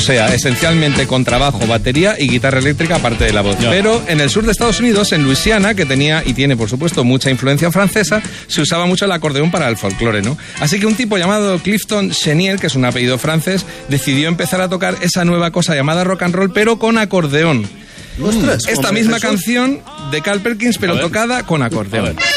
sea, esencialmente contrabajo, batería y guitarra eléctrica aparte de la voz. Pero en el sur de Estados Unidos, en Luisiana, que tenía y tiene por supuesto mucha influencia francesa, se usaba mucho el acordeón para el folclore, ¿no? Así que un tipo llamado Clifton Chenier, que es un apellido francés, decidió empezar a tocar esa nueva cosa llamada rock and roll, pero con acordeón. ¡Ostras! Esta misma canción de Carl Perkins, pero tocada con acordeón.